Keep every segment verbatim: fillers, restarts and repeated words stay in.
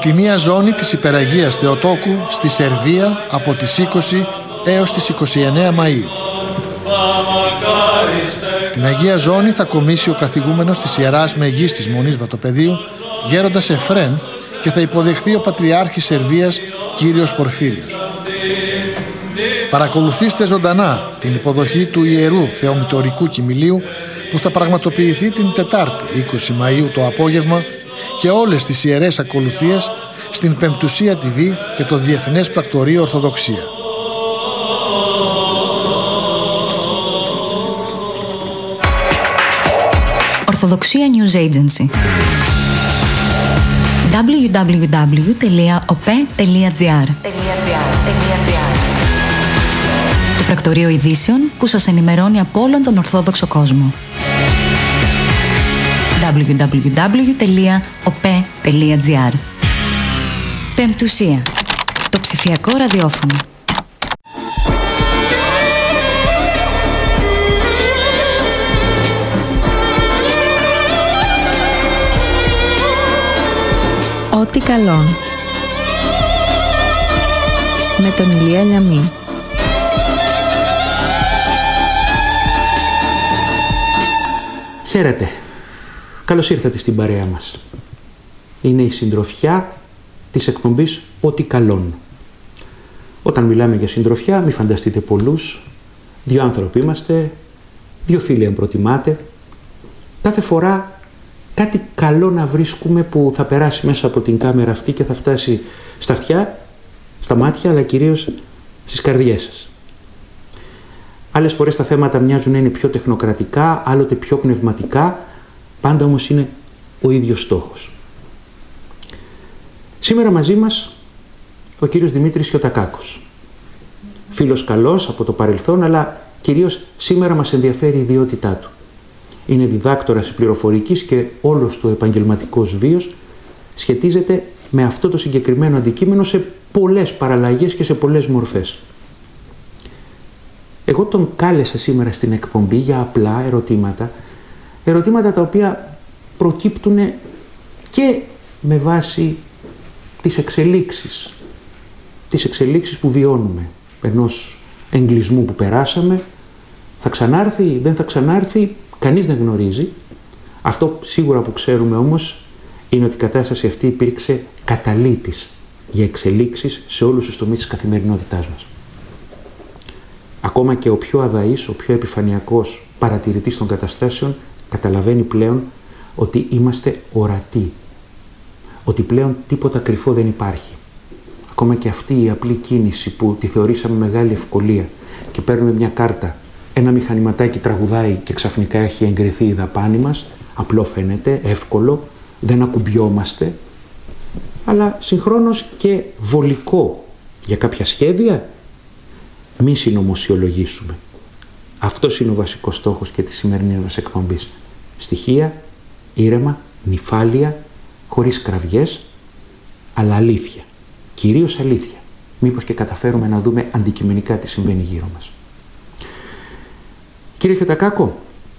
τη μία ζώνη της Υπεραγίας Θεοτόκου στη Σερβία από τις είκοσι έως τις είκοσι εννέα Μαΐου. Την Αγία Ζώνη θα κομίσει ο καθηγούμενος της Ιεράς Μεγής της Μονής Βατοπεδίου, γέροντας Εφρέμ, και θα υποδεχθεί ο Πατριάρχης Σερβίας, κύριος Πορφύριος. Παρακολουθήστε ζωντανά την υποδοχή του Ιερού Θεομητορικού Κυμηλίου που θα πραγματοποιηθεί την Τετάρτη είκοσι Μαΐου το απόγευμα και όλες τις ιερές ακολουθίες στην Πεμπτουσία τι βι και το Διεθνές Πρακτορείο Ορθοδοξία. Ορθοδοξία News Agency. double-u double-u double-u τελεία ο πι e τελεία τζι άρ. Το πρακτορείο ειδήσεων που σας ενημερώνει από όλον τον Ορθόδοξο κόσμο. double-u double-u double-u τελεία ο πι e τελεία τζι άρ. Πεμπτουσία. Το ψηφιακό ραδιόφωνο. Ό,τι καλόν. Με τον Ηλία Λιαμή. Χαίρετε. Καλώς ήρθατε στην παρέα μας. Είναι η συντροφιά της εκπομπής Ό,τι καλόν. Όταν μιλάμε για συντροφιά, μη φανταστείτε πολλούς. Δύο άνθρωποι είμαστε, δύο φίλοι αν προτιμάτε. Κάθε φορά κάτι καλό να βρίσκουμε που θα περάσει μέσα από την κάμερα αυτή και θα φτάσει στα αυτιά, στα μάτια, αλλά κυρίως στις καρδιές σας. Άλλες φορές τα θέματα μοιάζουν να είναι πιο τεχνοκρατικά, άλλοτε πιο πνευματικά, πάντα όμως είναι ο ίδιος στόχος. Σήμερα μαζί μας ο κύριος Δημήτρης Χιωτακάκος. Φίλος καλός από το παρελθόν, αλλά κυρίως σήμερα μας ενδιαφέρει η ιδιότητά του. Είναι διδάκτορας πληροφορικής και όλος του επαγγελματικός βίος σχετίζεται με αυτό το συγκεκριμένο αντικείμενο σε πολλές παραλλαγές και σε πολλές μορφές. Εγώ τον κάλεσα σήμερα στην εκπομπή για απλά ερωτήματα, ερωτήματα τα οποία προκύπτουν και με βάση τις εξελίξεις, τις εξελίξεις που βιώνουμε, ενός εγκλισμού που περάσαμε, θα ξανάρθει, δεν θα ξανάρθει, κανείς δεν γνωρίζει. Αυτό σίγουρα που ξέρουμε όμως είναι ότι η κατάσταση αυτή υπήρξε καταλύτης για εξελίξεις σε όλους τους τομείς της καθημερινότητάς μας. Ακόμα και ο πιο αδαής, ο πιο επιφανειακός παρατηρητής των καταστάσεων καταλαβαίνει πλέον ότι είμαστε ορατοί. Ότι πλέον τίποτα κρυφό δεν υπάρχει. Ακόμα και αυτή η απλή κίνηση που τη θεωρήσαμε μεγάλη ευκολία και παίρνουμε μια κάρτα, ένα μηχανηματάκι τραγουδάει και ξαφνικά έχει εγκριθεί η δαπάνη μας, απλό φαίνεται, εύκολο, δεν ακουμπιόμαστε, αλλά συγχρόνως και βολικό για κάποια σχέδια. Μη συνωμοσιολογήσουμε. Αυτός είναι ο βασικός στόχος και της σημερινής μας εκπομπής. Στοιχεία, ήρεμα, νυφάλια, χωρίς κραυγές, αλλά αλήθεια. Κυρίως αλήθεια. Μήπως και καταφέρουμε να δούμε αντικειμενικά τι συμβαίνει γύρω μας. Κύριε Χιωτακάκο,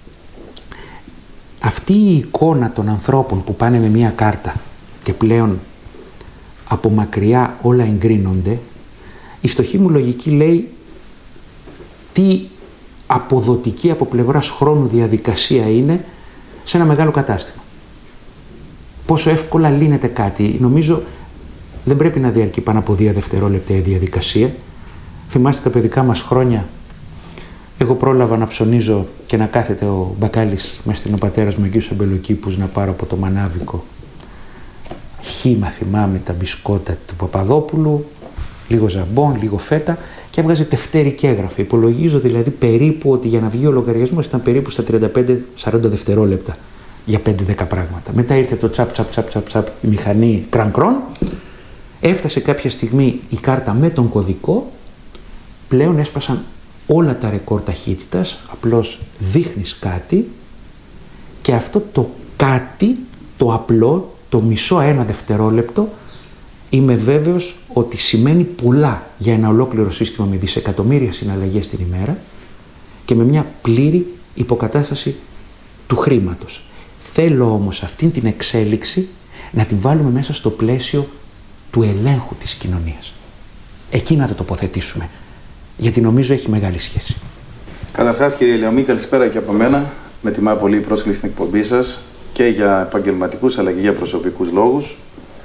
αυτή η εικόνα των ανθρώπων που πάνε με μία κάρτα και πλέον από μακριά όλα εγκρίνονται, η φτωχή μου λογική λέει τι αποδοτική από πλευράς χρόνου διαδικασία είναι σε ένα μεγάλο κατάστημα. Πόσο εύκολα λύνεται κάτι. Νομίζω δεν πρέπει να διαρκεί πάνω από δύο δευτερόλεπτα η διαδικασία. Θυμάστε τα παιδικά μας χρόνια, εγώ πρόλαβα να ψωνίζω και να κάθεται ο μπακάλις μέσα στην ο πατέρας μου εκεί στους αμπελοκήπους να πάρω από το μανάβικο χύμα, θυμάμαι, τα μπισκότα του Παπαδόπουλου, λίγο ζαμπόν, λίγο φέτα και έβγαζε τευτέρι και έγραφε. Υπολογίζω δηλαδή περίπου ότι για να βγει ο λογαριασμός ήταν περίπου στα τριάντα πέντε σαράντα δευτερόλεπτα για πέντε δέκα πράγματα. Μετά ήρθε το τσαπ τσαπ τσαπ τσαπ, τσαπ η μηχανή κρανκρόν, έφτασε κάποια στιγμή η κάρτα με τον κωδικό, πλέον έσπασαν όλα τα ρεκόρ ταχύτητας, απλώς δείχνεις κάτι και αυτό το κάτι, το απλό, το μισό ένα δευτερόλεπτο, είμαι βέβαιος ότι σημαίνει πολλά για ένα ολόκληρο σύστημα με δισεκατομμύρια συναλλαγές την ημέρα και με μια πλήρη υποκατάσταση του χρήματος. Θέλω όμως αυτήν την εξέλιξη να την βάλουμε μέσα στο πλαίσιο του ελέγχου της κοινωνίας. Εκεί να το τοποθετήσουμε, γιατί νομίζω έχει μεγάλη σχέση. Καταρχάς, κύριε Λιαμή, καλησπέρα και από μένα. Με τιμά πολύ η πρόσκληση στην εκπομπή σας και για επαγγελματικούς αλλά και για προσωπικούς λόγους.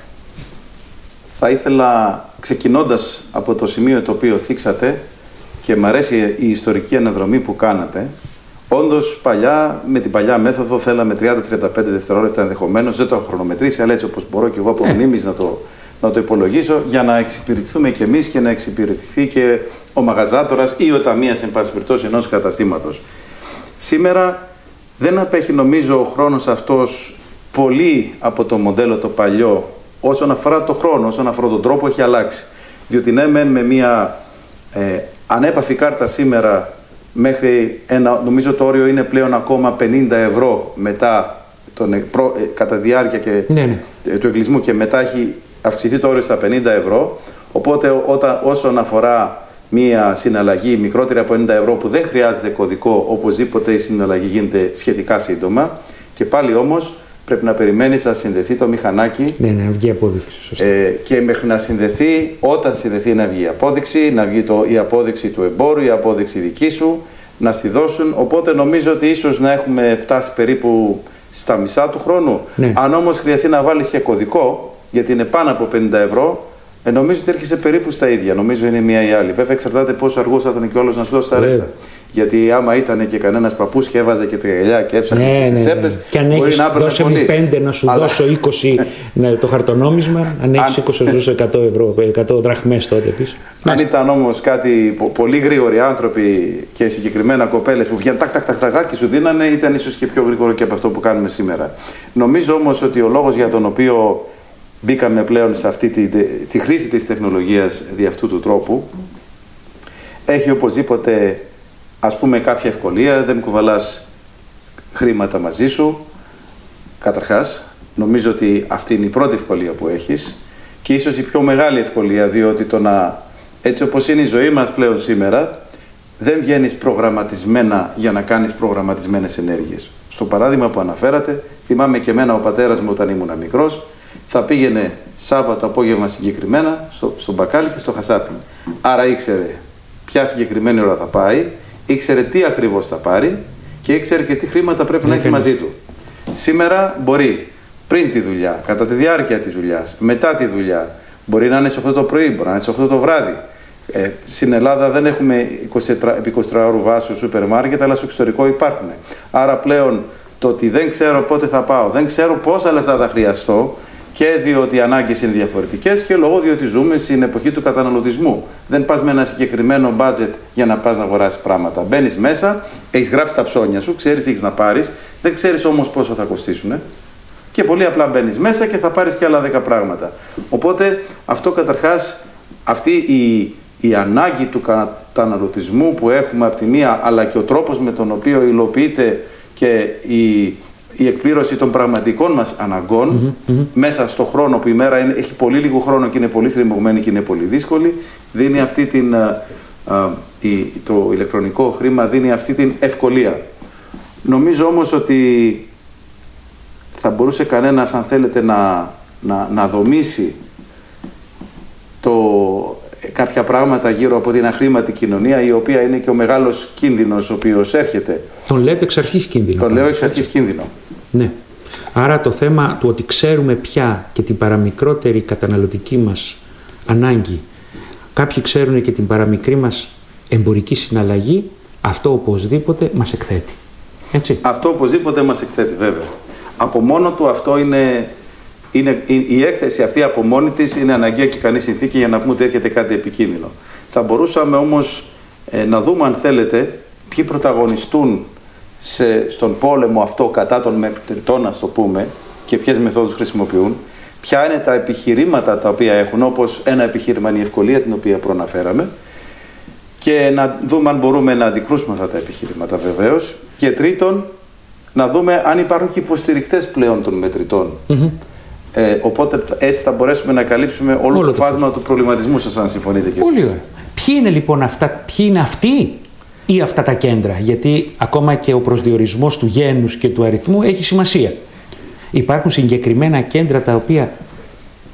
Θα ήθελα, ξεκινώντας από το σημείο το οποίο θίξατε, και μ' αρέσει η ιστορική αναδρομή που κάνατε, όντως παλιά, με την παλιά μέθοδο, θέλαμε τριάντα με τριάντα πέντε δευτερόλεπτα ενδεχομένως, δεν το έχω χρονομετρήσει, αλλά έτσι όπως μπορώ και εγώ από μνήμης να το, να το υπολογίσω, για να εξυπηρετηθούμε κι εμείς και να εξυπηρετηθεί και ο μαγαζάτορας ή ο ταμείας, εν πάση περιπτώσει, ενός καταστήματος. Σήμερα δεν απέχει, νομίζω, ο χρόνος αυτός πολύ από το μοντέλο το παλιό, όσον αφορά το χρόνο, όσον αφορά τον τρόπο, έχει αλλάξει. Διότι ναι, μεν με μια ε, ανέπαφη κάρτα σήμερα, μέχρι ένα, νομίζω το όριο είναι πλέον ακόμα πενήντα ευρώ μετά τον, προ, ε, κατά διάρκεια και, ναι, ναι. Ε, του εγκλισμού, και μετά έχει αυξηθεί το όριο στα πενήντα ευρώ. Οπότε όταν, όσον αφορά μία συναλλαγή μικρότερη από πενήντα ευρώ που δεν χρειάζεται κωδικό, οπωσδήποτε η συναλλαγή γίνεται σχετικά σύντομα. Και πάλι όμως πρέπει να περιμένεις να συνδεθεί το μηχανάκι. Ναι, να βγει απόδειξη. Σωστά. Ε, και μέχρι να συνδεθεί, όταν συνδεθεί να βγει η απόδειξη, να βγει το, η απόδειξη του εμπόρου, η απόδειξη δική σου, να στη δώσουν. Οπότε νομίζω ότι ίσως να έχουμε φτάσει περίπου στα μισά του χρόνου. Ναι. Αν όμως χρειαστεί να βάλεις και κωδικό, γιατί είναι πάνω από πενήντα ευρώ, ε, νομίζω ότι έρχεσαι περίπου στα ίδια. Νομίζω είναι μία ή άλλη. Βέβαια, εξαρτάται πόσο αργός θα ήταν και όλος να σου δώσει τα ρέστα. Γιατί άμα ήταν και κανένας παππούς και έβαζε και τα γυαλιά και έψαχνε ναι, στις ναι, τσέπες, ναι. Και αν έχεις δώσει μου πέντε να σου αλλά... δώσω είκοσι ναι, το χαρτονόμισμα, αν έχεις είκοσι να σου δώσω εκατό ευρώ, εκατό δραχμές τότε επίσης. Αν ήταν όμως κάτι πολύ γρήγοροι άνθρωποι και συγκεκριμένα κοπέλες που βγαίνουν τάκ, τάκ, τάκ, τάκ, τάκ και σου δίνανε, ήταν ίσως και πιο γρήγορο και από αυτό που κάνουμε σήμερα. Νομίζω όμως ότι ο λόγος για τον οποίο μπήκαμε πλέον σε αυτή τη, στη χρήση της τεχνολογίας δι' αυτού του τρόπου έχει οπωσδήποτε, ας πούμε, κάποια ευκολία. Δεν κουβαλάς χρήματα μαζί σου. Καταρχάς, νομίζω ότι αυτή είναι η πρώτη ευκολία που έχεις και ίσως η πιο μεγάλη ευκολία, διότι το να, έτσι όπως είναι η ζωή μας πλέον σήμερα, δεν βγαίνεις προγραμματισμένα για να κάνεις προγραμματισμένες ενέργειες. Στο παράδειγμα που αναφέρατε, θυμάμαι και εμένα ο πατέρας μου όταν ήμουν μικρός, θα πήγαινε Σάββατο απόγευμα συγκεκριμένα στο, στο μπακάλι και στο χασάπι. Άρα ήξερε ποια συγκεκριμένη ώρα θα πάει, ήξερε τι ακριβώς θα πάρει και ήξερε και τι χρήματα πρέπει να έχει μαζί του. Σήμερα μπορεί πριν τη δουλειά, κατά τη διάρκεια της δουλειάς, μετά τη δουλειά, μπορεί να είναι σε οκτώ το πρωί, μπορεί να είναι σε οκτώ το βράδυ. Ε, στην Ελλάδα δεν έχουμε επί εικοσιτετράωρου βάσεως σούπερ μάρκετ, αλλά στο εξωτερικό υπάρχουν. Άρα πλέον το ότι δεν ξέρω πότε θα πάω, δεν ξέρω πόσα λεφτά θα χρειαστώ, και διότι οι ανάγκες είναι διαφορετικές και λόγω διότι ζούμε στην εποχή του καταναλωτισμού. Δεν πας με ένα συγκεκριμένο budget για να πας να αγοράσεις πράγματα. Μπαίνεις μέσα, έχεις γράψει τα ψώνια σου, ξέρεις τι έχεις να πάρεις, δεν ξέρεις όμως πόσο θα κοστίσουν. Και πολύ απλά μπαίνεις μέσα και θα πάρεις και άλλα δέκα πράγματα. Οπότε αυτό καταρχάς, αυτή η, η ανάγκη του καταναλωτισμού που έχουμε από τη μία, αλλά και ο τρόπος με τον οποίο υλοποιείται και η, η εκπλήρωση των πραγματικών μας αναγκών mm-hmm, mm-hmm. μέσα στο χρόνο που η μέρα είναι, έχει πολύ λίγο χρόνο και είναι πολύ στριμωγμένη και είναι πολύ δύσκολη, δίνει αυτή την, α, α, η, το ηλεκτρονικό χρήμα δίνει αυτή την ευκολία. Νομίζω όμως ότι θα μπορούσε κανένας, αν θέλετε, να, να, να δομήσει το, κάποια πράγματα γύρω από την αχρήματη κοινωνία, η οποία είναι και ο μεγάλος κίνδυνος ο οποίος έρχεται. Τον λέτε εξ αρχής κίνδυνο. Τον λέω εξ αρχής κίνδυνο. Ναι. Άρα το θέμα του ότι ξέρουμε πια και την παραμικρότερη καταναλωτική μας ανάγκη, κάποιοι ξέρουν και την παραμικρή μας εμπορική συναλλαγή, αυτό οπωσδήποτε μας εκθέτει. Έτσι. Αυτό οπωσδήποτε μας εκθέτει, βέβαια. Από μόνο του αυτό είναι, είναι η έκθεση αυτή από μόνη της είναι αναγκαία και ικανή συνθήκη για να πούμε ότι έρχεται κάτι επικίνδυνο. Θα μπορούσαμε όμως ε, να δούμε, αν θέλετε, ποιοι πρωταγωνιστούν σε, στον πόλεμο αυτό κατά των μετρητών, ας το πούμε, και ποιες μεθόδους χρησιμοποιούν, ποια είναι τα επιχειρήματα τα οποία έχουν, όπως ένα επιχείρημα είναι η ευκολία την οποία προαναφέραμε, και να δούμε αν μπορούμε να αντικρούσουμε αυτά τα επιχειρήματα, βεβαίως. Και τρίτον, να δούμε αν υπάρχουν και υποστηρικτές πλέον των μετρητών. Mm-hmm. Ε, οπότε έτσι θα μπορέσουμε να καλύψουμε όλο, όλο το φάσμα το... του προβληματισμού σας, αν συμφωνείτε κι εσείς. Πολύ ωραία. Ποιοι είναι λοιπόν αυτά, ποιοι είναι αυτοί ή αυτά τα κέντρα, γιατί ακόμα και ο προσδιορισμός του γένους και του αριθμού έχει σημασία. Υπάρχουν συγκεκριμένα κέντρα τα οποία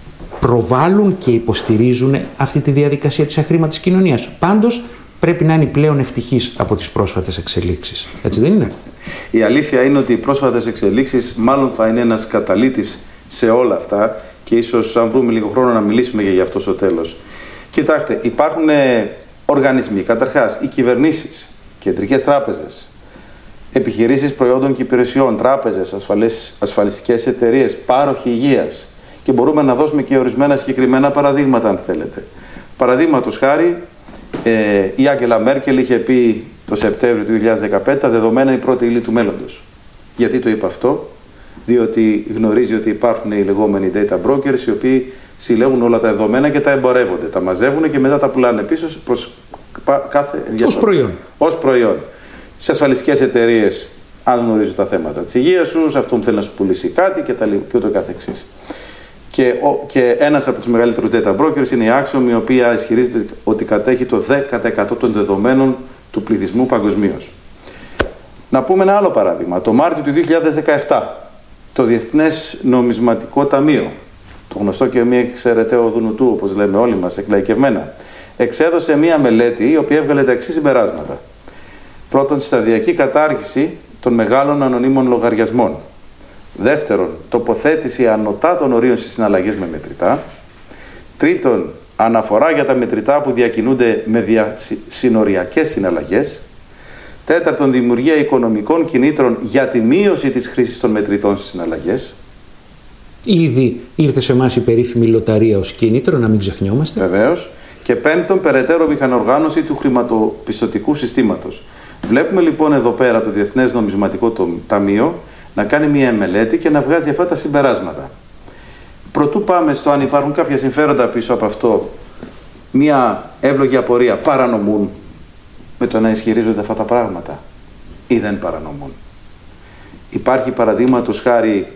προβάλλουν και υποστηρίζουν αυτή τη διαδικασία της αχρήματης κοινωνίας. Πάντως πρέπει να είναι πλέον ευτυχής από τις πρόσφατες εξελίξεις. Έτσι δεν είναι? Η αλήθεια είναι ότι οι πρόσφατες εξελίξεις μάλλον θα είναι ένας καταλύτης σε όλα αυτά και ίσως αν βρούμε λίγο χρόνο να μιλήσουμε για αυτό στο τέλος. Κοιτάξτε, υπάρχουν οργανισμοί, καταρχάς οι κυβερνήσεις, κεντρικές τράπεζες, επιχειρήσεις προϊόντων και υπηρεσιών, τράπεζες, ασφαλές, ασφαλιστικές εταιρείες, πάροχοι υγείας και μπορούμε να δώσουμε και ορισμένα συγκεκριμένα παραδείγματα αν θέλετε. Παραδείγματος χάρη, ε, η Άγγελα Μέρκελ είχε πει το Σεπτέμβριο του δύο χιλιάδες δεκαπέντε τα δεδομένα είναι η πρώτη ύλη του μέλλοντος. Γιατί το είπε αυτό? Διότι γνωρίζει ότι υπάρχουν οι λεγόμενοι data brokers οι οποίοι συλλέγουν όλα τα δεδομένα και τα εμπορεύονται. Τα μαζεύουν και μετά τα πουλάνε πίσω προς κάθε ενδιαφέρον. Ως προϊόν. Ως προϊόν. Σε ασφαλιστικές εταιρείες, αν γνωρίζουν τα θέματα της υγείας σου, σε αυτόν που θέλει να σου πουλήσει κάτι και, τα, και ούτω καθεξής. Και, ο, και ένας από τους μεγαλύτερους data brokers είναι η Axiom, η οποία ισχυρίζεται ότι κατέχει το δέκα τοις εκατό των δεδομένων του πληθυσμού παγκοσμίως. Να πούμε ένα άλλο παράδειγμα. Το Μάρτιο του δύο χιλιάδες δεκαεπτά, το Διεθνές Νομισματικό Ταμείο, το γνωστό και μη εξαιρεταίο δουνουτού, όπως λέμε όλοι μας, εκλαϊκευμένα, εξέδωσε μία μελέτη η οποία έβγαλε τα εξής συμπεράσματα. Πρώτον, σταδιακή κατάργηση των μεγάλων ανωνύμων λογαριασμών. Δεύτερον, τοποθέτηση ανωτά των ορίων στις συναλλαγές με μετρητά. Τρίτον, αναφορά για τα μετρητά που διακινούνται με διασυνοριακές συναλλαγές. Τέταρτον, δημιουργία οικονομικών κινήτρων για τη μείωση της χρήσης των μετρητών στις συναλλαγές. Ήδη ήρθε σε εμάς η περίφημη λοταρία ως κίνητρο, να μην ξεχνιόμαστε. Βεβαίως. Και πέμπτον, περαιτέρω μηχανοργάνωση του χρηματοπιστωτικού συστήματος. Βλέπουμε λοιπόν εδώ πέρα το Διεθνές Νομισματικό Ταμείο να κάνει μια μελέτη και να βγάζει αυτά τα συμπεράσματα. Προτού πάμε στο αν υπάρχουν κάποια συμφέροντα πίσω από αυτό, μια εύλογη απορία: παρανομούν με το να ισχυρίζονται αυτά τα πράγματα ή δεν παρανομούν? Υπάρχει παραδείγματος χάρη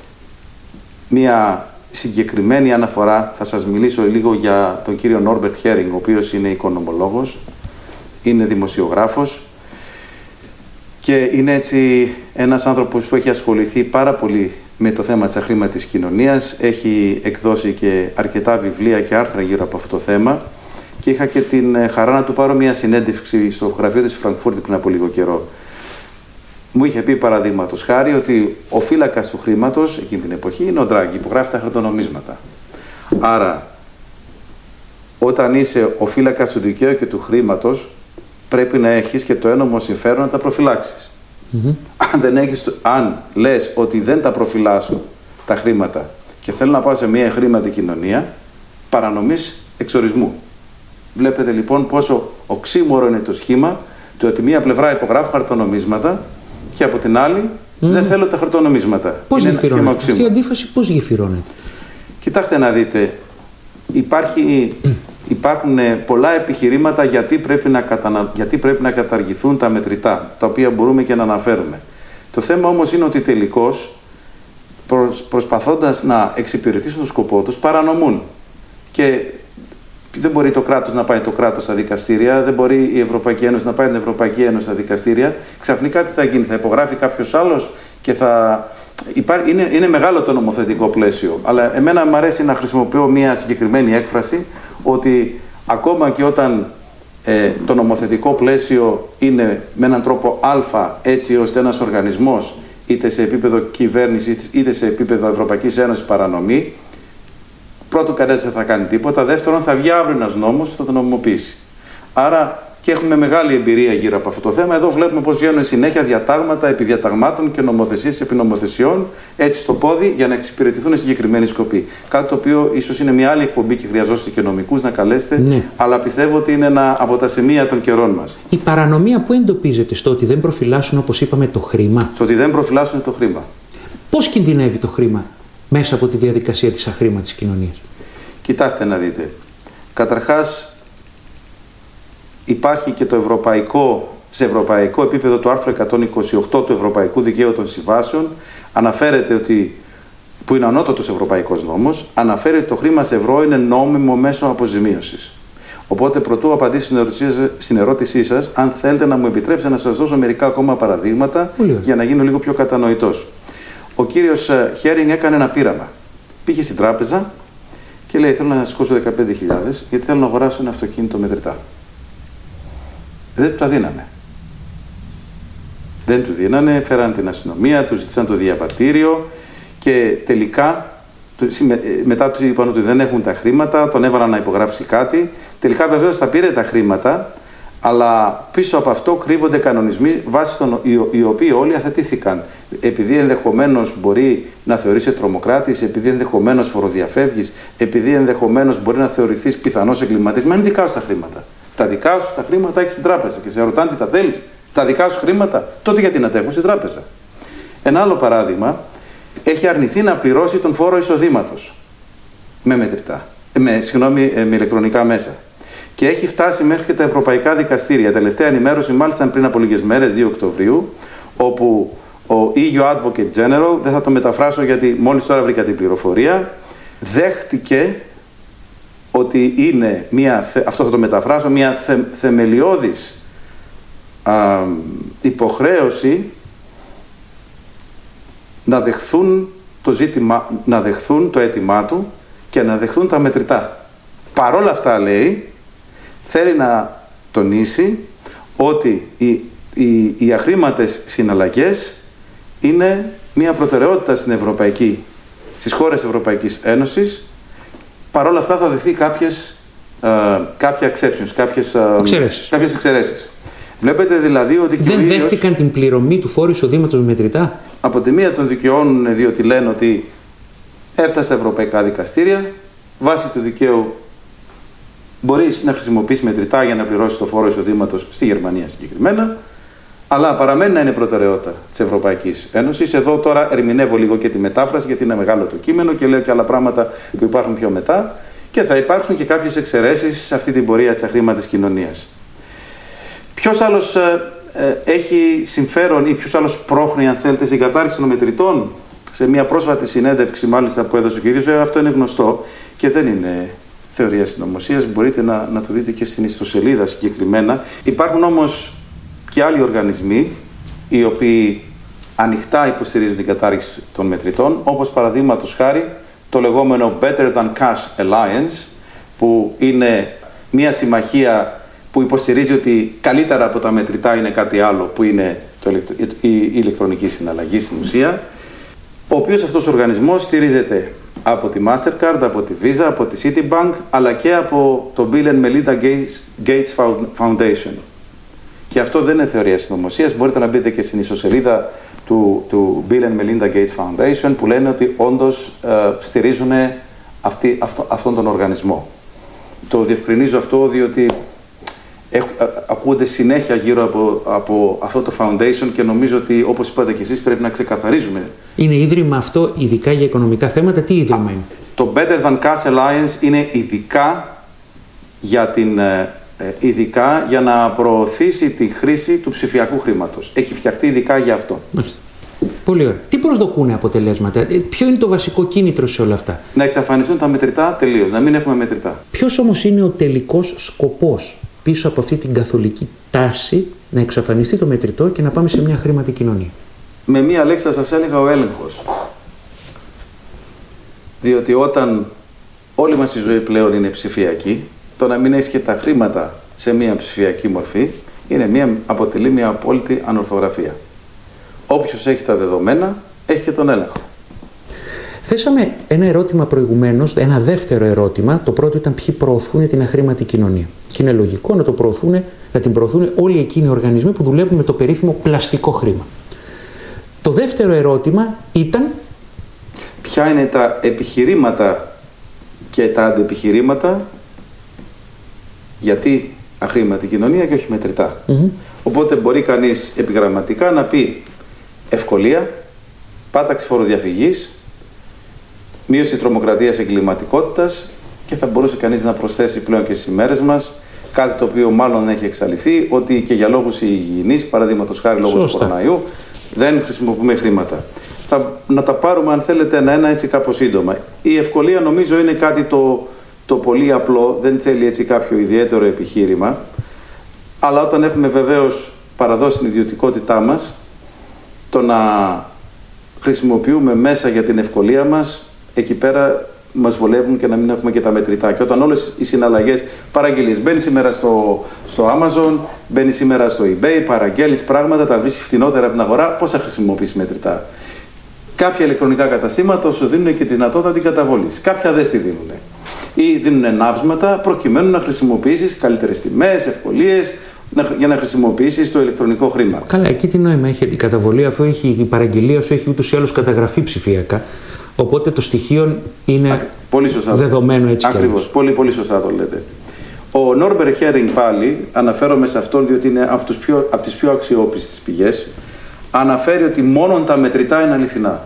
μια συγκεκριμένη αναφορά, θα σας μιλήσω λίγο για τον κύριο Νόρμπερτ Χέρινγκ, ο οποίος είναι οικονομολόγος, είναι δημοσιογράφος και είναι έτσι ένας άνθρωπος που έχει ασχοληθεί πάρα πολύ με το θέμα της αχρήματης κοινωνίας, έχει εκδώσει και αρκετά βιβλία και άρθρα γύρω από αυτό το θέμα και είχα και την χαρά να του πάρω μια συνέντευξη στο γραφείο της Φραγκφούρτη πριν από λίγο καιρό. Μου είχε πει παραδείγματος χάρη ότι ο φύλακας του χρήματος εκείνη την εποχή είναι ο Ντράγκη που γράφει τα χαρτονομίσματα. Άρα, όταν είσαι ο φύλακας του δικαίου και του χρήματος, πρέπει να έχεις και το ένομο συμφέρον να τα προφυλάξεις. Mm-hmm. Αν, δεν έχεις, αν λες ότι δεν τα προφυλάσσω τα χρήματα και θέλω να πάω σε μια χρήματη κοινωνία, παρανομείς εξορισμού. Βλέπετε λοιπόν πόσο οξύμορο είναι το σχήμα του ότι μία πλευρά υπογράφει χαρτονομίσματα και από την άλλη mm. δεν θέλω τα χαρτονομίσματα. Πώς γεφυρώνεται? Αυτή η αντίφαση πώς γεφυρώνεται? Κοιτάξτε να δείτε, υπάρχει, mm. υπάρχουν πολλά επιχειρήματα γιατί πρέπει, να κατανα... γιατί πρέπει να καταργηθούν τα μετρητά, τα οποία μπορούμε και να αναφέρουμε. Το θέμα όμως είναι ότι τελικώς προσ... προσπαθώντας να εξυπηρετήσουν τον σκοπό τους παρανομούν. Και δεν μπορεί το κράτος να πάει το κράτος στα δικαστήρια, δεν μπορεί η Ευρωπαϊκή Ένωση να πάει την Ευρωπαϊκή Ένωση στα δικαστήρια. Ξαφνικά τι θα γίνει? Θα υπογράφει κάποιος άλλος και θα... Υπάρχει... Είναι, είναι μεγάλο το νομοθετικό πλαίσιο, αλλά εμένα μου αρέσει να χρησιμοποιώ μια συγκεκριμένη έκφραση ότι ακόμα και όταν ε, το νομοθετικό πλαίσιο είναι με έναν τρόπο α, έτσι ώστε ένας οργανισμός είτε σε επίπεδο κυβέρνησης είτε σε επίπεδο Ευρωπαϊκής Ένωσης παρανομεί, πρώτον, κανένας δεν θα κάνει τίποτα. Δεύτερον, θα βγει αύριο ένας νόμος που θα τον νομιμοποιήσει. Άρα και έχουμε μεγάλη εμπειρία γύρω από αυτό το θέμα. Εδώ βλέπουμε πώς βγαίνουν συνέχεια διατάγματα επί διαταγμάτων και νομοθεσίες επί νομοθεσιών, έτσι στο πόδι, για να εξυπηρετηθούν οι συγκεκριμένοι σκοποί. Κάτι το οποίο ίσως είναι μια άλλη εκπομπή και χρειαζόστε και νομικούς να καλέσετε, ναι. αλλά πιστεύω ότι είναι ένα από τα σημεία των καιρών μας. Η παρανομία που εντοπίζεται στο ότι δεν προφυλάσσουν, όπως είπαμε, το χρήμα. Στο ότι δεν προφυλάσσουν το χρήμα. Πώς κινδυνεύει το χρήμα μέσα από τη διαδικασία της αχρήματης κοινωνίας? Κοιτάξτε να δείτε. Καταρχάς, υπάρχει και το ευρωπαϊκό, σε ευρωπαϊκό επίπεδο το άρθρο εκατόν είκοσι οκτώ του Ευρωπαϊκού Δικαίου των Συμβάσεων, αναφέρεται ότι, που είναι ανώτατος ευρωπαϊκός νόμος, αναφέρει ότι το χρήμα σε ευρώ είναι νόμιμο μέσο αποζημίωσης. Οπότε, πρωτού απαντήσω στην ερώτησή σας, αν θέλετε να μου επιτρέψετε να σας δώσω μερικά ακόμα παραδείγματα για να γίνω λίγο πιο κατανοητός. Ο κύριος Χέρινγκ έκανε ένα πείραμα. Πήγε στην τράπεζα και λέει: θέλω να σηκώσω δεκαπέντε χιλιάδες γιατί θέλω να αγοράσω ένα αυτοκίνητο μετρητά. Δεν του τα δίνανε. Δεν του δίνανε, φέραν την αστυνομία, του ζήτησαν το διαβατήριο και τελικά, μετά του είπαν ότι δεν έχουν τα χρήματα, τον έβαλαν να υπογράψει κάτι. Τελικά βεβαίως θα πήρε τα χρήματα, αλλά πίσω από αυτό κρύβονται κανονισμοί βάσει των οι οποίοι όλοι αθετήθηκαν. Επειδή ενδεχομένως μπορεί να θεωρείσαι τρομοκράτης, επειδή ενδεχομένως φοροδιαφεύγεις, επειδή ενδεχομένως μπορεί να θεωρηθείς πιθανός εγκληματής. Μα είναι δικά σου τα χρήματα. Τα δικά σου τα χρήματα έχεις στην τράπεζα και σε ρωτάνε τι τα θέλεις. Τα δικά σου χρήματα, τότε γιατί να τα έχουν στην τράπεζα. Ένα άλλο παράδειγμα, έχει αρνηθεί να πληρώσει τον φόρο εισοδήματος με μετρητά, με, συγγνώμη, με ηλεκτρονικά μέσα. Και έχει φτάσει μέχρι και τα ευρωπαϊκά δικαστήρια. Τελευταία ενημέρωση μάλιστα πριν από λίγες μέρες, δύο Οκτωβρίου, όπου ο ι γιου Advocate General, δεν θα το μεταφράσω γιατί μόλις τώρα βρήκα την πληροφορία, δέχτηκε ότι είναι μια, αυτό θα το μεταφράσω, μια θε, θεμελιώδης α, υποχρέωση να δεχθούν το ζήτημα, να δεχθούν το αίτημά του και να δεχθούν τα μετρητά. Παρόλα αυτά, λέει, θέλει να τονίσει ότι οι, οι, οι αχρήματες συναλλαγές είναι μια προτεραιότητα στην Ευρωπαϊκή, στις χώρες Ευρωπαϊκής Ένωσης. Παρόλα αυτά θα δεχθεί κάποιες, ε, κάποια exceptions, κάποιες, ε, εξαιρέσεις. κάποιες εξαιρέσεις. Βλέπετε δηλαδή ότι δεν ίδιος, δέχτηκαν την πληρωμή του φόρου εισοδήματος με μετρητά. Από τη μία τον δικαιώνουν διότι λένε ότι έφτασε στα ευρωπαϊκά δικαστήρια, βάσει του δικαίου μπορείς να χρησιμοποιήσεις μετρητά για να πληρώσεις το φόρο εισοδήματος στη Γερμανία συγκεκριμένα, αλλά παραμένει να είναι προτεραιότητα της Ευρωπαϊκής Ένωσης. Εδώ τώρα ερμηνεύω λίγο και τη μετάφραση, γιατί είναι μεγάλο το κείμενο και λέω και άλλα πράγματα που υπάρχουν πιο μετά, και θα υπάρξουν και κάποιες εξαιρέσεις σε αυτή την πορεία της αχρήματης κοινωνίας. Ποιος άλλος ε, ε, έχει συμφέρον ή ποιος άλλος πρόχνει, αν θέλετε, στην κατάρριξη των μετρητών? Σε μια πρόσφατη συνέντευξη, μάλιστα, που έδωσε ο ίδιος, αυτό είναι γνωστό και δεν είναι θεωρία συνωμοσίας, μπορείτε να, να το δείτε και στην ιστοσελίδα συγκεκριμένα. Υπάρχουν όμως και άλλοι οργανισμοί οι οποίοι ανοιχτά υποστηρίζουν την κατάργηση των μετρητών, όπως παραδείγματος χάρη το λεγόμενο Better Than Cash Alliance, που είναι μια συμμαχία που υποστηρίζει ότι καλύτερα από τα μετρητά είναι κάτι άλλο, που είναι το, η ηλεκτρονική συναλλαγή στην ουσία, ο οποίος αυτός ο οργανισμός στηρίζεται από τη Mastercard, από τη Visa, από τη Citibank, αλλά και από το Bill and Melinda Gates Foundation. Και αυτό δεν είναι θεωρία συνωμοσίας. Μπορείτε να μπείτε και στην ιστοσελίδα του, του Bill and Melinda Gates Foundation, που λένε ότι όντως ε, στηρίζουν αυτή, αυτό, αυτόν τον οργανισμό. Το διευκρινίζω αυτό διότι έχ, α, ακούγονται συνέχεια γύρω από, από αυτό το foundation και νομίζω ότι, όπως είπατε και εσείς, πρέπει να ξεκαθαρίζουμε. Είναι ίδρυμα αυτό ειδικά για οικονομικά θέματα? Τι ίδρυμα είναι? Το Better Than Cash Alliance είναι ειδικά για, την, ειδικά για να προωθήσει τη χρήση του ψηφιακού χρήματος. Έχει φτιαχτεί ειδικά για αυτό. Μάλιστα. Πολύ ωραία. Τι προσδοκούν αποτελέσματα? Ποιο είναι το βασικό κίνητρο σε όλα αυτά? Να εξαφανιστούν τα μετρητά τελείως, να μην έχουμε μετρητά. Ποιος όμως είναι ο τελικός σκοπός πίσω από αυτή την καθολική τάση να εξαφανιστεί το μετρητό και να πάμε σε μια χρήματη κοινωνία? Με μία λέξη θα σας έλεγα ο έλεγχος. Διότι όταν όλη μας η ζωή πλέον είναι ψηφιακή, το να μην έχεις και τα χρήματα σε μία ψηφιακή μορφή είναι μία, αποτελεί μια απόλυτη ανορθογραφία. Όποιος έχει τα δεδομένα, έχει και τον έλεγχο. Θέσαμε ένα ερώτημα προηγουμένως, ένα δεύτερο ερώτημα. Το πρώτο ήταν ποιοι προωθούν την αχρήματη κοινωνία. Και είναι λογικό να, το προωθούν, να την προωθούν όλοι εκείνοι οι οργανισμοί που δουλεύουν με το περίφημο πλαστικό χρήμα. Το δεύτερο ερώτημα ήταν ποια είναι τα επιχειρήματα και τα αντεπιχειρήματα γιατί αχρήματη κοινωνία και όχι μετρητά. Mm-hmm. Οπότε μπορεί κανείς επιγραμματικά να πει ευκολία, πάταξη φοροδιαφυγής, μείωση τρομοκρατίας, εγκληματικότητας, και θα μπορούσε κανείς να προσθέσει πλέον και στις ημέρες μας κάτι το οποίο μάλλον έχει εξαλειφθεί, ότι και για λόγους υγιεινής, παραδείγματος χάρη λόγω του κοροναϊού, δεν χρησιμοποιούμε χρήματα. Θα, να τα πάρουμε, αν θέλετε, ένα-ένα έτσι κάπως σύντομα. Η ευκολία νομίζω είναι κάτι το, το πολύ απλό, δεν θέλει έτσι κάποιο ιδιαίτερο επιχείρημα, αλλά όταν έχουμε βεβαίως παραδώσει την ιδιωτικότητά μας, το να χρησιμοποιούμε μέσα για την ευκολία μας, εκεί πέρα μας βολεύουν και να μην έχουμε και τα μετρητά. Και όταν όλες οι συναλλαγές, παραγγελίες, μπαίνει σήμερα στο, στο Amazon, μπαίνει σήμερα στο eBay, παραγγέλνεις πράγματα, τα βρεις φτηνότερα από την αγορά, πώς θα χρησιμοποιήσεις μετρητά? Κάποια ηλεκτρονικά καταστήματα σου δίνουν και τη δυνατότητα αντικαταβολής. Κάποια δεν στη δίνουν. Ή δίνουν ναύσματα προκειμένου να χρησιμοποιήσεις καλύτερες τιμές, ευκολίες, για να χρησιμοποιήσεις το ηλεκτρονικό χρήμα. Καλά, εκεί τι νόημα έχει η καταβολή, αφού έχει η παραγγελία σου έχει ούτως ή άλλως καταγραφεί ψηφιακά. Οπότε το στοιχείο είναι Α, πολύ σωστά. Δεδομένο έτσι. Ακριβώς, πολύ, πολύ σωστά το λέτε. Ο Νόρμπερ Χέρινγκ πάλι, αναφέρομαι σε αυτόν διότι είναι από, τους πιο, από τις πιο αξιόπιστες πηγές, αναφέρει ότι μόνον τα μετρητά είναι αληθινά.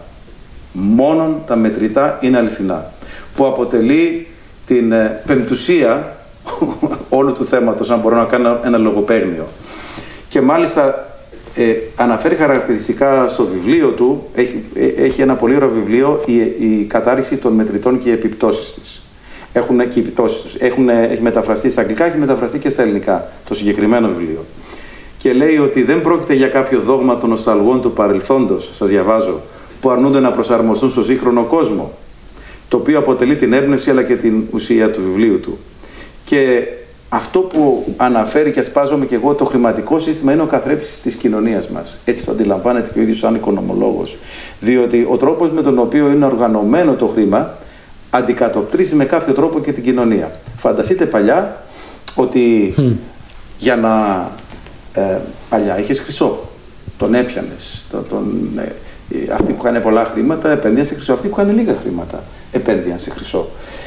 Μόνον τα μετρητά είναι αληθινά. Που αποτελεί την ε, πεμπτουσία όλου του θέματος, αν μπορώ να κάνω ένα λογοπαίγνιο. Και μάλιστα ε, αναφέρει χαρακτηριστικά στο βιβλίο του, έχει, ε, έχει ένα πολύ ωραίο βιβλίο, η, η κατάρριξη των μετρητών και οι επιπτώσεις της. Έχουν και οι επιπτώσεις τους. Έχουν, έχει μεταφραστεί στα αγγλικά, έχει μεταφραστεί και στα ελληνικά το συγκεκριμένο βιβλίο. Και λέει ότι δεν πρόκειται για κάποιο δόγμα των νοσταλγών του παρελθόντος, σας διαβάζω, που αρνούνται να προσαρμοστούν στο σύγχρονο κόσμο, το οποίο αποτελεί την έμπνευση αλλά και την ουσία του βιβλίου του. Και αυτό που αναφέρει και ασπάζομαι και εγώ, το χρηματικό σύστημα είναι ο καθρέφτης της κοινωνίας μας. Έτσι το αντιλαμβάνεται και ο ίδιος σαν οικονομολόγος. Διότι ο τρόπος με τον οποίο είναι οργανωμένο το χρήμα αντικατοπτρίζει με κάποιο τρόπο και την κοινωνία. Φανταστείτε παλιά ότι mm. για να... Ε, παλιά είχες χρυσό, τον έπιανες, τον, τον, ε, αυτοί που είχαν πολλά χρήματα επένδυαν σε χρυσό, αυτοί που είχαν λίγα χρήματα επένδυαν σε χρυσό.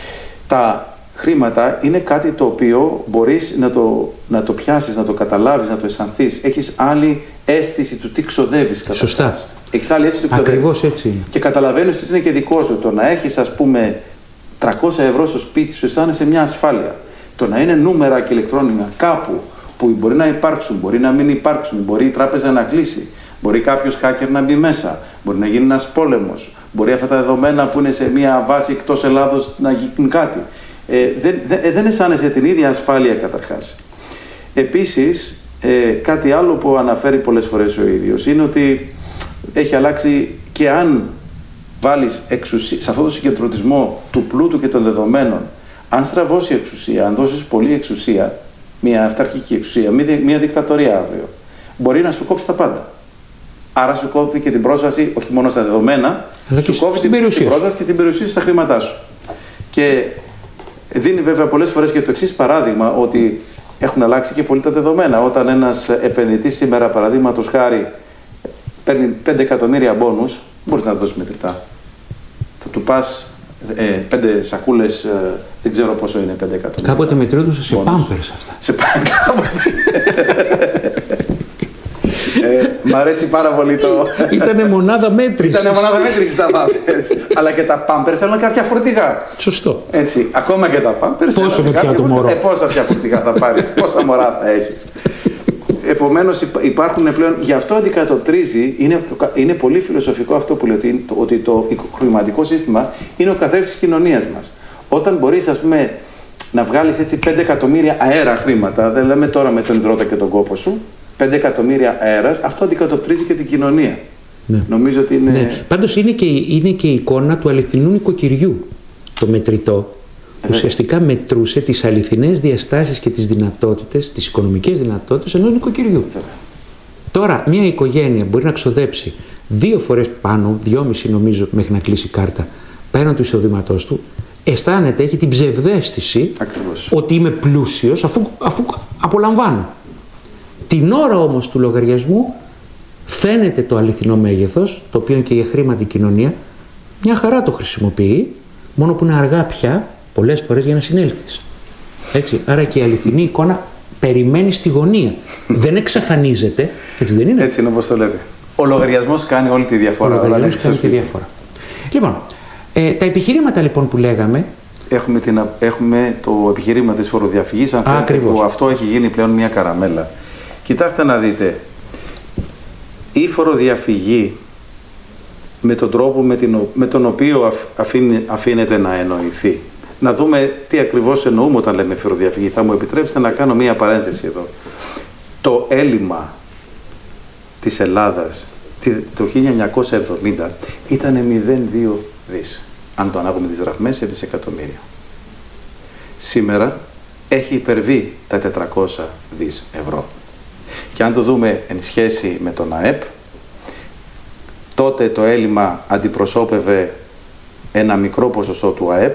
Τα χρήματα είναι κάτι το οποίο μπορείς να το, να το πιάσεις, να το καταλάβεις, να το αισθανθείς. Έχεις άλλη αίσθηση του τι ξοδεύεις. Σωστά. Έχεις άλλη αίσθηση του τι ξοδεύεις. Ακριβώς έτσι είναι. Και καταλαβαίνεις ότι είναι και δικό σου. Το να έχεις, ας πούμε, τριακόσια ευρώ στο σπίτι σου, αισθάνεσαι μια ασφάλεια. Το να είναι νούμερα και ηλεκτρόνικα κάπου που μπορεί να υπάρξουν, μπορεί να μην υπάρξουν, μπορεί η τράπεζα να κλείσει, μπορεί κάποιος hacker να μπει μέσα, μπορεί να γίνει ένας πόλεμος, μπορεί αυτά τα δεδομένα που είναι σε μια βάση εκτός Ελλάδος να γίνουν κάτι. Ε, δεν, δεν, δεν αισθάνεσαι την ίδια ασφάλεια καταρχάς. Επίσης, ε, κάτι άλλο που αναφέρει πολλές φορές ο ίδιος είναι ότι έχει αλλάξει και αν βάλεις εξουσία, σε αυτό το συγκεντρωτισμό του πλούτου και των δεδομένων, αν στραβώσει η εξουσία, αν δώσεις πολλή εξουσία, μια αυταρχική εξουσία, μια δικτατορία αύριο, μπορεί να σου κόψει τα πάντα. Άρα σου κόβει και την πρόσβαση, όχι μόνο στα δεδομένα, αλλά σου κόβει την, την πρόσβαση και στην περιουσία σου στα χρήματά σου. Και δίνει βέβαια πολλές φορές και το εξής παράδειγμα, ότι έχουν αλλάξει και πολύ τα δεδομένα. Όταν ένας επενδυτής σήμερα, παραδείγματος χάρη, παίρνει πέντε εκατομμύρια μπόνους, μπορεί να δώσει μετρητά. Θα του πας ε, πέντε σακούλες, ε, δεν ξέρω πόσο είναι πέντε εκατομμύρια. Κάποτε μετρούνται σε πάμπερς αυτά. Σε πάμπερς. Ε, μ' αρέσει πάρα πολύ το... Ήτανε μονάδα μέτρησης. Ήτανε μονάδα μέτρησης τα πάμπερς. Αλλά και τα πάμπερς θέλουν κάποια φορτηγά. Σωστό. Έτσι, ακόμα και τα πάμπερς. Πόσο με πια το μωρό. Ε, πόσα πια φορτηγά θα πάρεις, πόσα μωρά θα έχεις. Επομένως υπάρχουν πλέον, γι' αυτό αντικατοπτρίζει, είναι, είναι πολύ φιλοσοφικό αυτό που λέει, ότι το χρηματικό σύστημα είναι ο καθρέφτης της κοινωνίας μας. Όταν μπορείς, ας πούμε, να βγάλεις έτσι πέντε εκατομμύρια αέρα χρήματα, δεν λέμε τώρα με τον υδρότα και τον κόπο σου, πέντε εκατομμύρια αέρας, αυτό αντικατοπτρίζει και την κοινωνία. Ναι. Νομίζω ότι είναι... Ναι. Πάντως είναι και, είναι και η εικόνα του αληθινού νοικοκυριού, το μετρητό. Ουσιαστικά μετρούσε τις αληθινές διαστάσεις και τις δυνατότητες, τις οικονομικές δυνατότητες ενός νοικοκυριού. Τώρα, μια οικογένεια μπορεί να ξοδέψει δύο φορές πάνω, δυόμιση νομίζω μέχρι να κλείσει κάρτα, πέραν του εισοδήματός του, αισθάνεται, έχει την ψευδαίσθηση Ακριβώς. ότι είμαι πλούσιος αφού, αφού απολαμβάνω. Την ώρα όμως του λογαριασμού φαίνεται το αληθινό μέγεθος, το οποίο είναι και για χρήματη κοινωνία, μια χαρά το χρησιμοποιεί, μόνο που είναι αργά πια, πολλές φορές για να συνέλθεις. Έτσι, άρα και η αληθινή εικόνα περιμένει στη γωνία. Δεν εξαφανίζεται, έτσι δεν είναι. Έτσι είναι όπως το λέτε. Ο λογαριασμός κάνει όλη τη διαφορά. Ο λογαριασμός κάνει τη διαφορά. Λοιπόν, ε, τα επιχειρήματα λοιπόν που λέγαμε. Έχουμε, την, έχουμε το επιχειρήμα της φοροδιαφυγής, αν θέλετε, που αυτό έχει γίνει πλέον μια καραμέλα. Κοιτάξτε να δείτε, η φοροδιαφυγή με τον τρόπο με, την, με τον οποίο αφήνει, αφήνεται να εννοηθεί. Να δούμε τι ακριβώς εννοούμε όταν λέμε φοροδιαφυγή. Θα μου επιτρέψετε να κάνω μία παρένθεση εδώ. Το έλλειμμα της Ελλάδας το χίλια εννιακόσια εβδομήντα ήταν μηδέν κόμμα δύο δις. αν το ανάγουμε τις δραχμές, σε δισεκατομμύρια. Σήμερα έχει υπερβεί τα τετρακόσια δις ευρώ. Και αν το δούμε εν σχέση με τον ΑΕΠ, τότε το έλλειμμα αντιπροσώπευε ένα μικρό ποσοστό του ΑΕΠ,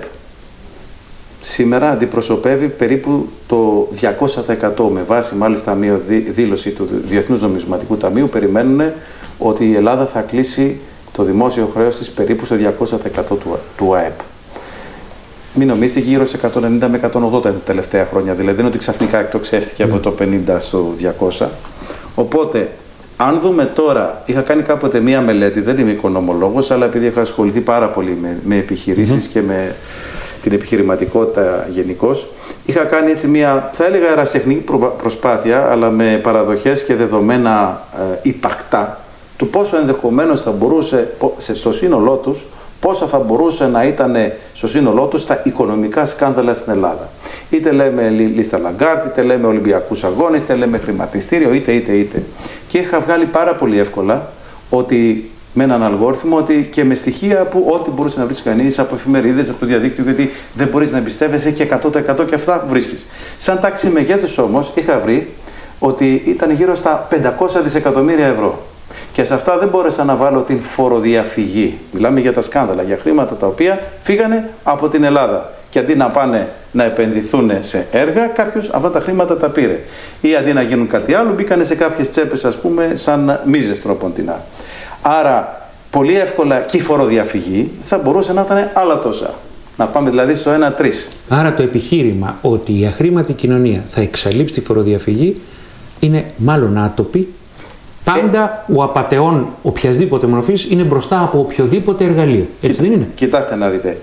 σήμερα αντιπροσωπεύει περίπου το διακόσια τοις εκατό. Με βάση μάλιστα μια δήλωση του Διεθνούς Νομισματικού Ταμείου, περιμένουν ότι η Ελλάδα θα κλείσει το δημόσιο χρέος της περίπου στο διακόσια τοις εκατό του, του ΑΕΠ. Μην νομίζετε, γύρω σε εκατόν ενενήντα με εκατόν ογδόντα τα τελευταία χρόνια. Δηλαδή δεν είναι ότι ξαφνικά εκτοξεύτηκε mm. από το πενήντα στο διακόσια. Οπότε, αν δούμε τώρα, είχα κάνει κάποτε μία μελέτη, δεν είμαι οικονομολόγος, αλλά επειδή έχω ασχοληθεί πάρα πολύ με, με επιχειρήσεις mm. και με την επιχειρηματικότητα γενικώς, είχα κάνει έτσι μία, θα έλεγα, ερασιτεχνική προσπάθεια, αλλά με παραδοχές και δεδομένα ε, υπαρκτά, του πόσο ενδεχομένως θα μπορούσε, στο σύνολό τους, πόσα θα μπορούσε να ήταν στο σύνολό τους τα οικονομικά σκάνδαλα στην Ελλάδα. Είτε λέμε λίστα Λαγκάρτ, είτε λέμε Ολυμπιακούς Αγώνες, είτε λέμε χρηματιστήριο, είτε είτε είτε. Και είχα βγάλει πάρα πολύ εύκολα ότι με έναν αλγόριθμο, ότι και με στοιχεία που ό,τι μπορούσε να βρει κανείς από εφημερίδες, από το διαδίκτυο, γιατί δεν μπορείς να εμπιστεύεσαι και εκατό τοις εκατό και αυτά που βρίσκεις. Σαν τάξη μεγέθους όμως είχα βρει ότι ήταν γύρω στα πεντακόσια δισεκατομμύρια ευρώ. Και σε αυτά δεν μπόρεσα να βάλω την φοροδιαφυγή. Μιλάμε για τα σκάνδαλα, για χρήματα τα οποία φύγανε από την Ελλάδα. Και αντί να πάνε να επενδυθούν σε έργα, κάποιος αυτά τα χρήματα τα πήρε. Ή αντί να γίνουν κάτι άλλο, μπήκανε σε κάποιες τσέπες, ας πούμε, σαν μίζες τροποντινά. Άρα, πολύ εύκολα και η φοροδιαφυγή θα μπορούσε να ήταν άλλα τόσα. Να πάμε δηλαδή στο ένα τρία. Άρα το επιχείρημα ότι η αχρήματη κοινωνία θα εξαλείψει τη φοροδιαφυγή είναι μάλλον άτοπη. Πάντα ε, ο απατεών οποιασδήποτε μορφής είναι μπροστά από οποιοδήποτε εργαλείο. Έτσι δεν είναι? Κοιτάξτε να δείτε.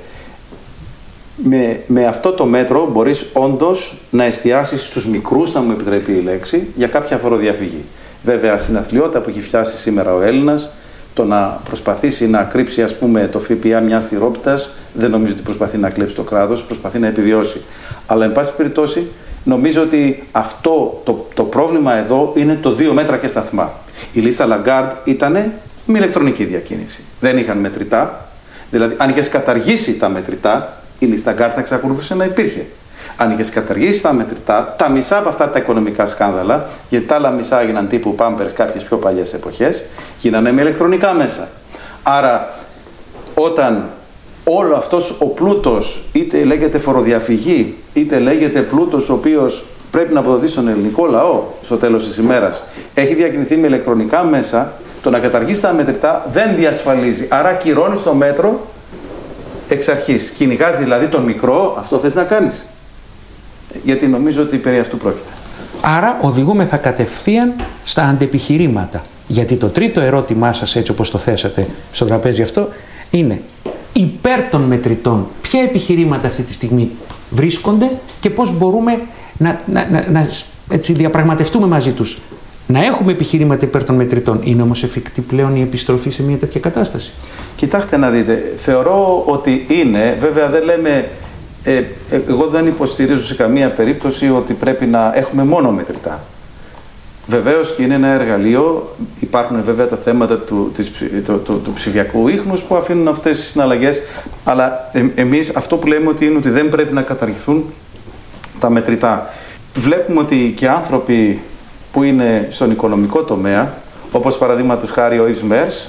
Με, με αυτό το μέτρο μπορείς όντως να εστιάσεις στους μικρούς, να μου επιτρέπει η λέξη, για κάποια φοροδιαφυγή. Βέβαια, στην αθλειότητα που έχει φτάσει σήμερα ο Έλληνας, το να προσπαθήσει να κρύψει, ας πούμε, το ΦΠΑ μιας τυρόπιτας, δεν νομίζω ότι προσπαθεί να κλέψει το κράτος, προσπαθεί να επιβιώσει. Αλλά, εν πάση περιπτώσει, νομίζω ότι αυτό το, το πρόβλημα εδώ είναι το δύο μέτρα και σταθμά. Η λίστα Λαγκάρτ ήταν με ηλεκτρονική διακίνηση. Δεν είχαν μετρητά. Δηλαδή, αν είχες καταργήσει τα μετρητά, η λίστα Λαγκάρτ θα εξακολουθούσε να υπήρχε. Αν είχες καταργήσει τα μετρητά, τα μισά από αυτά τα οικονομικά σκάνδαλα, γιατί τα άλλα μισά έγιναν τύπου Pampers κάποιες πιο παλιές εποχές, γίνανε με ηλεκτρονικά μέσα. Άρα, όταν όλο αυτός ο πλούτος, είτε λέγεται φοροδιαφυγή, είτε λέγεται πλούτος ο οποίος πρέπει να αποδοθεί στον ελληνικό λαό στο τέλος της ημέρας, έχει διακινηθεί με ηλεκτρονικά μέσα, το να καταργήσει τα μετρητά δεν διασφαλίζει. Άρα κυρώνεις το μέτρο εξ αρχής. Κυνηγάς δηλαδή τον μικρό, αυτό θες να κάνεις. Γιατί νομίζω ότι περί αυτού πρόκειται. Άρα οδηγούμεθα κατευθείαν στα αντεπιχειρήματα. Γιατί το τρίτο ερώτημά σας, έτσι όπως το θέσατε στο τραπέζι αυτό, είναι υπέρ των μετρητών. Ποια επιχειρήματα αυτή τη στιγμή βρίσκονται και πώς μπορούμε να, να, να, να έτσι διαπραγματευτούμε μαζί τους. Να έχουμε επιχειρήματα υπέρ των μετρητών. Είναι όμως εφικτή πλέον η επιστροφή σε μια τέτοια κατάσταση? Κοιτάξτε να δείτε. Θεωρώ ότι είναι. Βέβαια δεν λέμε... Ε, εγώ δεν υποστηρίζω σε καμία περίπτωση ότι πρέπει να έχουμε μόνο μετρητά. Βεβαίως και είναι ένα εργαλείο. Υπάρχουν βέβαια τα θέματα του, της, του, του, του ψηφιακού ίχνους που αφήνουν αυτές τις συναλλαγές. Αλλά ε, εμείς αυτό που λέμε ότι είναι ότι δεν πρέπει να καταργηθούν τα μετρητά. Βλέπουμε ότι και άνθρωποι που είναι στον οικονομικό τομέα, όπως παραδείγματος χάρη ο Yves Mersch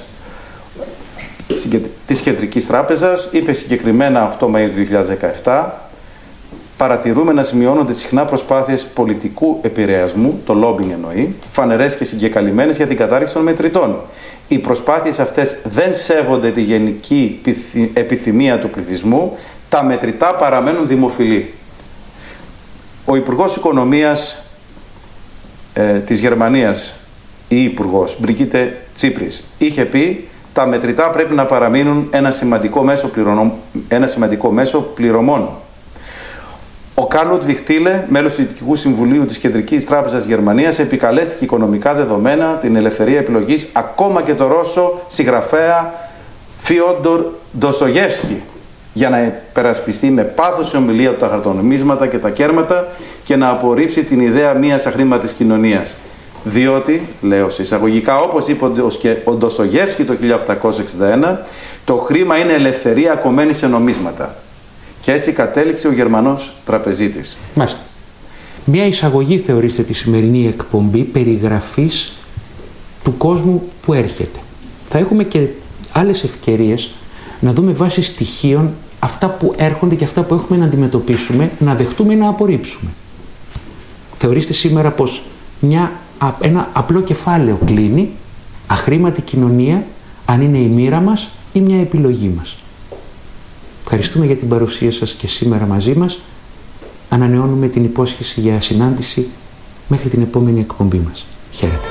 της Κεντρικής Τράπεζας, είπε συγκεκριμένα οκτώ Μαΐου του δύο χιλιάδες δεκαεπτά, παρατηρούμε να σημειώνονται συχνά προσπάθειες πολιτικού επηρεασμού, το lobbying εννοεί, φανερές και συγκεκαλυμμένες για την κατάργηση των μετρητών. Οι προσπάθειες αυτές δεν σέβονται τη γενική επιθυμία του πληθυσμού, τα μετρητά παραμένουν δημοφιλή. Ο Υπουργός Οικονομίας ε, της Γερμανίας, η Υπουργός Μπριγκίτε Τσίπρης, είχε πει τα μετρητά πρέπει να παραμείνουν ένα σημαντικό μέσο, πληρωμ... ένα σημαντικό μέσο πληρωμών. Ο Καρλ Λούντβιχ Τίλε, μέλος του Διοικητικού Συμβουλίου της Κεντρικής Τράπεζας Γερμανίας, επικαλέστηκε οικονομικά δεδομένα, την ελευθερία επιλογής, ακόμα και το Ρώσο συγγραφέα Φιόντορ Ντοστογεύσκι, για να υπερασπιστεί με πάθος η ομιλία του τα χαρτονομίσματα και τα κέρματα και να απορρίψει την ιδέα μιας αχρήματης κοινωνίας. Διότι, λέω σε εισαγωγικά, όπως είπε ο Ντοστογεύσκι το χίλια οκτακόσια εξήντα ένα, το χρήμα είναι ελευθερία κομμένη σε νομίσματα. Και έτσι κατέληξε ο Γερμανός τραπεζίτης. Μάλιστα. Μια εισαγωγή θεωρήστε τη σημερινή εκπομπή περιγραφής του κόσμου που έρχεται. Θα έχουμε και άλλες ευκαιρίες να δούμε βάσει στοιχείων αυτά που έρχονται και αυτά που έχουμε να αντιμετωπίσουμε, να δεχτούμε ή να απορρίψουμε. Θεωρήστε σήμερα πως μια, ένα απλό κεφάλαιο κλείνει, αχρήματη κοινωνία, αν είναι η μοίρα μας ή μια επιλογή μας. Ευχαριστούμε για την παρουσία σας και σήμερα μαζί μας. Ανανεώνουμε την υπόσχεση για συνάντηση μέχρι την επόμενη εκπομπή μας. Χαίρετε.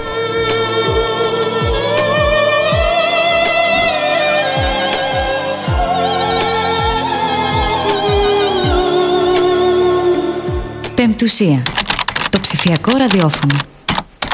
Πεμπτουσία. Το ψηφιακό ραδιόφωνο.